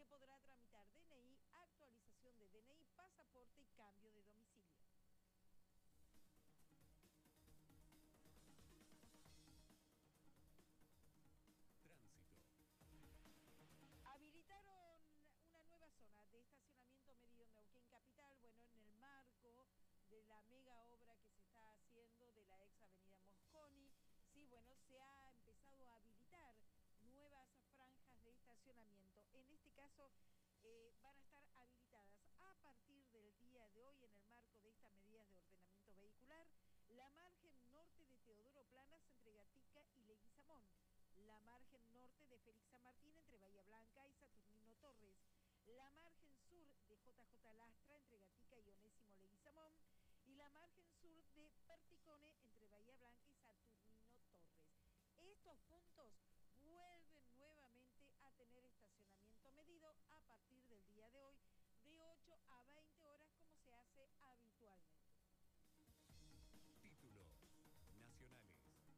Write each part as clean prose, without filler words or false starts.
podrá tramitar DNI, actualización de DNI, pasaporte y cambio de domicilio. Tránsito. Habilitaron una nueva zona de estacionamiento medio en Neuquén Capital, bueno, en el marco de la mega obra que se está haciendo de la ex avenida Mosconi. Sí, bueno, se ha empezado a habilitar nuevas franjas de estacionamiento. En este caso van a estar habilitadas a partir del día de hoy en el marco de estas medidas de ordenamiento vehicular, la margen norte de Teodoro Planas entre Gatica y Leguizamón, la margen norte de Félix San Martín entre Bahía Blanca y Saturnino Torres, la margen sur de JJ Lastra entre Gatica y Onésimo Leguizamón y la margen sur de Perticone entre Bahía Blanca y Saturnino Torres. Estos puntos vuelven nuevamente a tener estacionamiento medido a partir del día de hoy de 8 a 20 horas como se hace habitualmente. Títulos nacionales.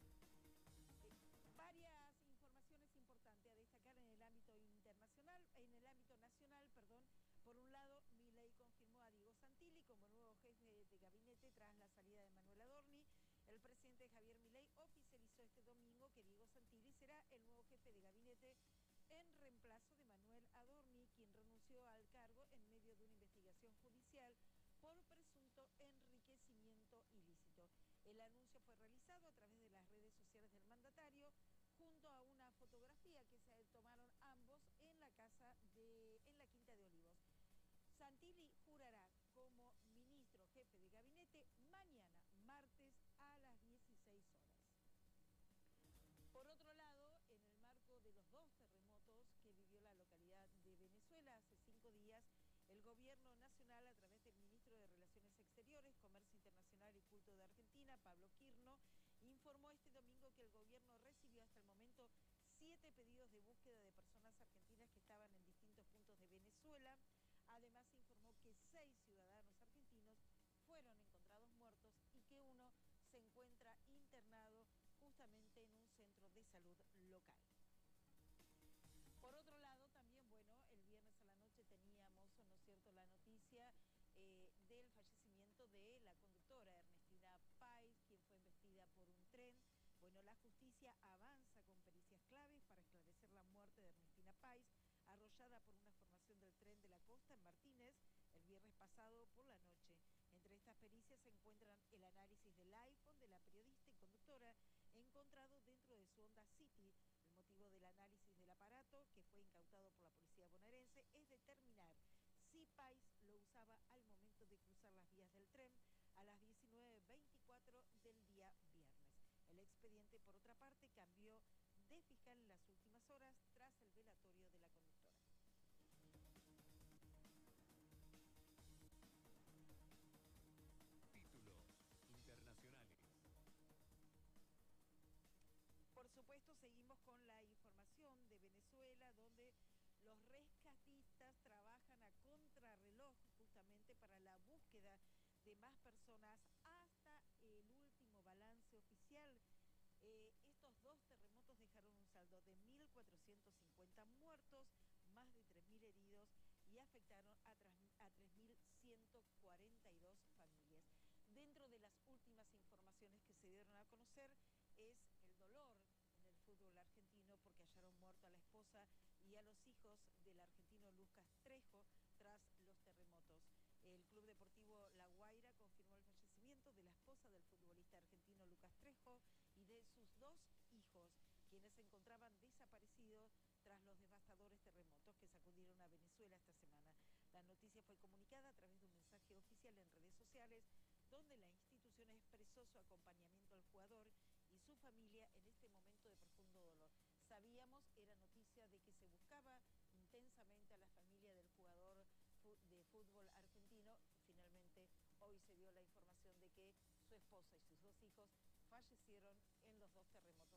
Varias informaciones importantes a destacar en el ámbito internacional, en el ámbito nacional, perdón. Por un lado, Milei confirmó a Diego Santilli como nuevo jefe de gabinete tras la salida de Manuel Adorni. El presidente Javier Milei oficializó este domingo que Diego Santilli será el nuevo jefe de gabinete en reemplazo de Manuel Adorni, quien renunció al cargo en medio de una investigación judicial por presunto enriquecimiento ilícito. El anuncio fue realizado a través de las redes sociales del mandatario, junto a una fotografía que se tomaron ambos en la Quinta de Olivos. Santilli jurará como ministro jefe de gabinete mañana, martes, a las 16 horas. Por otro lado, en el marco de los 2 terremotos que vivió la localidad de Venezuela hace 5 días, el gobierno nacional, a través del ministro de Relaciones Exteriores, Comercio Internacional y Culto de Argentina, Pablo Quirno, informó este domingo que el gobierno recibió hasta el momento 7 pedidos de búsqueda de personas argentinas que estaban en distintos puntos de Venezuela. Además, informó que 6 ciudadanos argentinos fueron encontrados muertos y que uno se encuentra internado justamente en un centro de salud local. Por otro lado, también, bueno, el viernes a la noche teníamos, ¿no es cierto?, la noticia del fallecimiento de la conductora Ernestina Páez, quien fue embestida por un tren. Bueno, la justicia avanza con pericias claves para esclarecer la muerte de Ernestina Páez, arrollada por una formación del tren de la costa en Martínez el viernes pasado por la noche. Entre estas pericias se encuentran el análisis del iPhone de la periodista y conductora encontrado dentro de su Honda City. El motivo del análisis del aparato, que fue incautado por la policía bonaerense, es determinar si Páez lo usaba al momento de cruzar las vías del tren a las 19:24 del día viernes. El expediente, por otra parte, cambió de fiscal en las últimas horas tras el velatorio de la conductora. Títulos internacionales. Por supuesto, seguimos con la información de Venezuela, donde los rescatistas trabajan a contrarreloj justamente para la búsqueda de más personas hasta el último balance oficial. Estos 2 terremotos dejaron un saldo de 1.450 muertos, más de 3.000 heridos y afectaron a 3.142 familias. Dentro de las últimas informaciones que se dieron a conocer es el dolor en el fútbol argentino porque hallaron muerto a la esposa y a los hijos del argentino Lucas Trejo tras los terremotos. El Club Deportivo La Guaira confirmó el fallecimiento de la esposa del futbolista argentino Lucas Trejo y de sus 2 hijos, quienes se encontraban desaparecidos tras los devastadores terremotos que sacudieron a Venezuela esta semana. La noticia fue comunicada a través de un mensaje oficial en redes sociales, donde la institución expresó su acompañamiento al jugador y su familia en este momento de profundo dolor. Sabíamos, era noticia de que se buscaba intensamente a la familia del jugador de fútbol argentino. Finalmente, hoy se dio la información de que su esposa y sus 2 hijos fallecieron en los 2 terremotos.